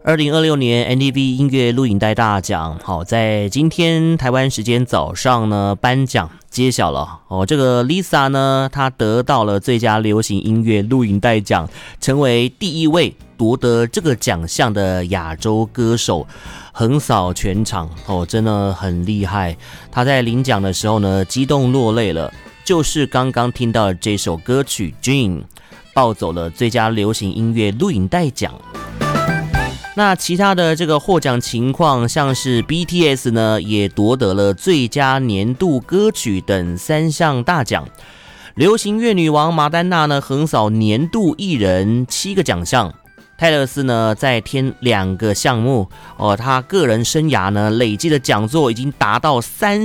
2026年 NTV 音乐录影带大奖，好，在今天台湾时间早上呢，颁奖揭晓了哦。这个 Lisa 呢，她得到了最佳流行音乐录影带奖，成为第一位夺得这个奖项的亚洲歌手，横扫全场哦，真的很厉害。她在领奖的时候呢，激动落泪了，就是刚刚听到的这首歌曲《Dream》，抱走了最佳流行音乐录影带奖。那其他的这个获奖情况，像是 BTS 呢，也夺得了最佳年度歌曲等3项大奖。流行乐女王马丹娜呢，横扫年度艺人7个奖项。泰勒斯呢，再添2个项目哦，他个人生涯呢累计的讲座已经达到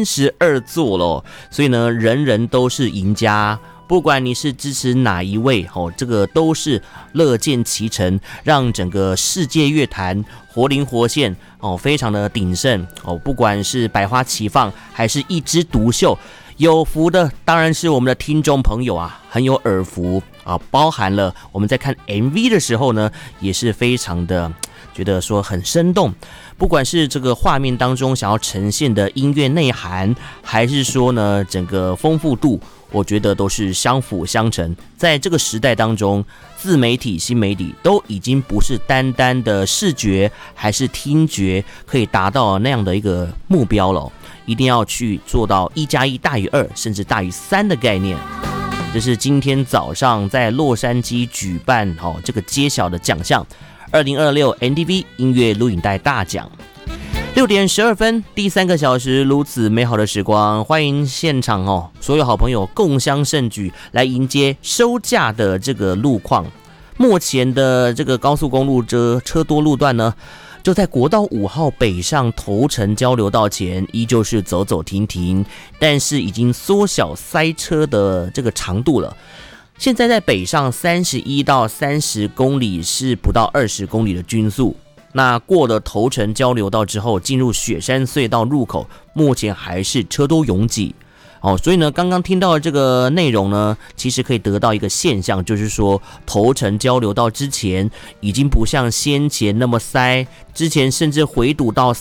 32座了，所以呢，人人都是赢家。不管你是支持哪一位哦，这个都是乐见其成，让整个世界乐坛活灵活现哦，非常的鼎盛哦。不管是百花齐放，还是一枝独秀，有福的当然是我们的听众朋友啊，很有耳福啊。包含了我们在看 MV 的时候呢，也是非常的觉得说很生动。不管是这个画面当中想要呈现的音乐内涵，还是说呢整个丰富度，我觉得都是相辅相成。在这个时代当中，自媒体、新媒体都已经不是单单的视觉还是听觉可以达到那样的一个目标了，一定要去做到1+1大于2，甚至大于3的概念。这是今天早上在洛杉矶举办这个揭晓的奖项，2026 NTV 音乐录影带大奖。6点12分，第3个小时，如此美好的时光，欢迎现场所有好朋友共襄盛举，来迎接收假的这个路况。目前的这个高速公路车多路段呢，就在国道5号北上头城交流道前，依旧是走走停停，但是已经缩小塞车的这个长度了。现在在北上31到30公里是不到20公里的均速。那过了头城交流道之后，进入雪山隧道入口，目前还是车多拥挤所以呢，刚刚听到的这个内容呢，其实可以得到一个现象，就是说头城交流道之前已经不像先前那么塞，之前甚至回堵到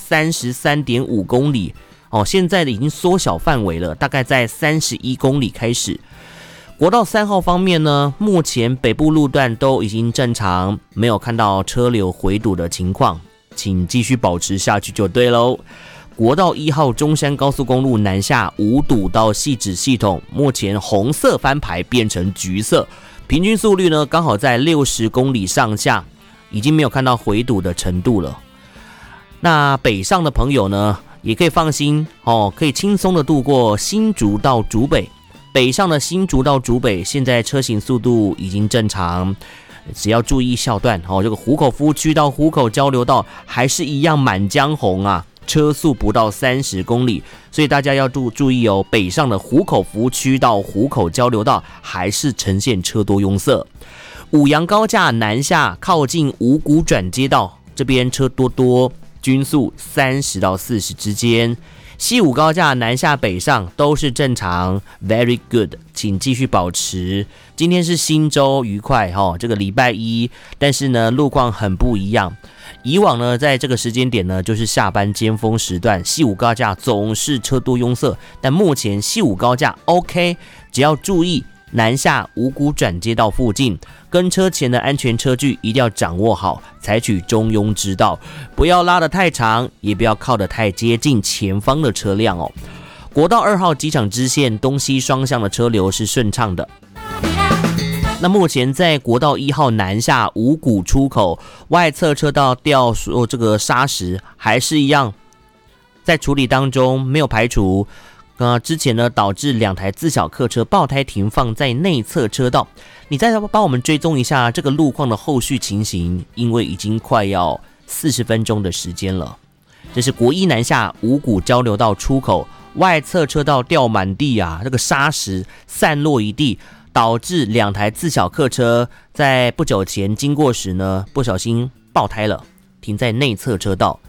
33.5公里现在已经缩小范围了，大概在31公里开始。国道3号方面呢，目前北部路段都已经正常，没有看到车流回堵的情况，请继续保持下去就对喽。国道1号中山高速公路南下五堵到汐止系统，目前红色翻牌变成橘色，平均速率呢刚好在60公里上下，已经没有看到回堵的程度了。那北上的朋友呢，也可以放心可以轻松的度过新竹到竹北。北上的新竹到竹北，现在车行速度已经正常，只要注意校段这个湖口夫区到湖口交流道还是一样满江红啊，车速不到30公里，所以大家要注意北上的湖口服务区到湖口交流道还是呈现车多拥塞。五杨高架南下靠近五股转接道，这边车多，均速30到40之间。西武高架南下北上都是正常 ，very good， 请继续保持。今天是新周，愉快这个礼拜一，但是呢路况很不一样。以往呢在这个时间点呢就是下班尖峰时段，西武高架总是车多拥塞，但目前西武高架 OK， 只要注意南下五股转接道附近，跟车前的安全车距一定要掌握好，采取中庸之道，不要拉得太长，也不要靠得太接近前方的车辆国道2号机场支线东西双向的车流是顺畅的。那目前在国道1号南下五股出口外侧车道掉这个砂石还是一样在处理当中，没有排除之前呢导致2台自小客车爆胎停放在内侧车道。你再帮我们追踪一下这个路况的后续情形，因为已经快要40分钟的时间了。这是国一南下五股交流道出口外侧车道掉满地啊，这个砂石散落一地，导致2台自小客车在不久前经过时呢不小心爆胎了，停在内侧车道。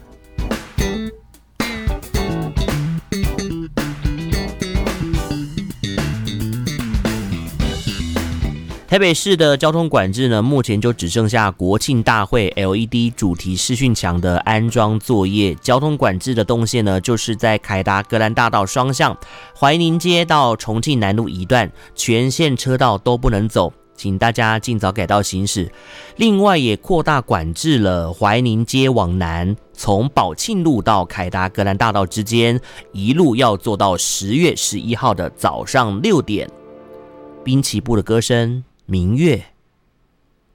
台北市的交通管制呢，目前就只剩下国庆大会 LED 主题视讯墙的安装作业。交通管制的动线呢，就是在凯达格兰大道双向怀宁街到重庆南路一段，全线车道都不能走，请大家尽早改道行驶。另外也扩大管制了怀宁街往南，从宝庆路到凯达格兰大道之间，一路要做到10月11号的早上6点。滨崎步的歌声，明月